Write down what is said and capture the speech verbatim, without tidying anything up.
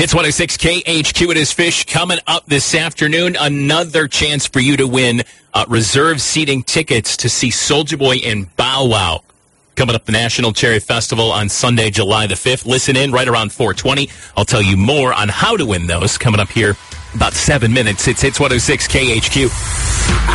Hits one oh six K H Q. It is Fish coming up this afternoon. Another chance for you to win uh, reserve seating tickets to see Soulja Boy and Bow Wow. Coming up the National Cherry Festival on Sunday, July the fifth. Listen in right around four twenty. I'll tell you more on how to win those coming up here about seven minutes. It's Hits one oh six K H Q.